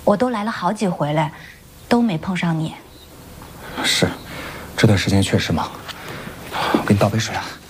我都来了好几回了，都没碰上你。 是，这段时间确实忙。我给你倒杯水啊。